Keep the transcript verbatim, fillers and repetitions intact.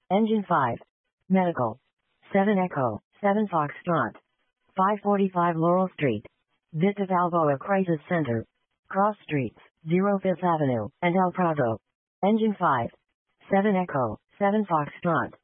Engine five. Medical. seven Echo, seven Foxtrot. five forty-five Laurel Street. Vista Balboa Crisis Center. Cross Streets, zero Fifth Avenue, and El Prado. Engine five. seven Echo, seven Foxtrot.